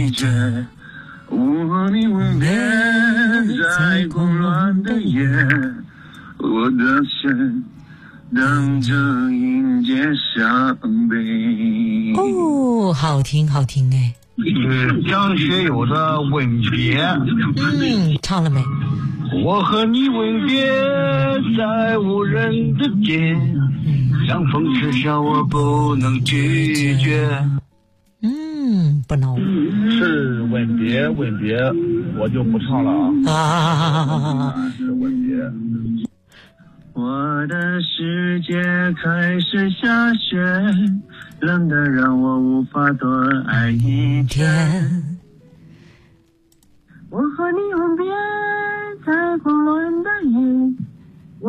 着，我和你吻别在狂乱的夜，我的心等着迎接伤悲。 哦，好听好听哎。 是张学友的《吻别》。 唱了没？ 我和你吻别在无人的街，相逢之下我不能拒绝。 不闹。 是吻别，吻别，我就不唱了啊。是吻别。 我的世界开始下雪，冷得让我无法多爱一天。我和你吻别在狂乱的夜，